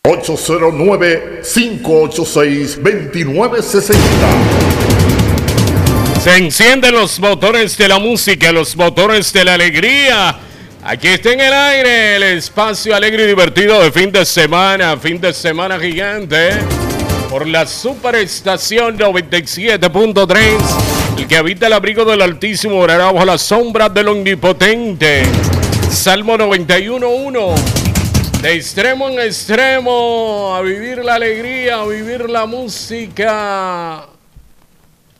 809-586-2960. Se encienden los motores de la música, los motores de la alegría. Aquí está en el aire el espacio alegre y divertido de fin de semana gigante. Por la superestación 97.3, el que habita el abrigo del Altísimo morará bajo la sombra del Omnipotente. Salmo 91.1. De extremo en extremo, a vivir la alegría, a vivir la música.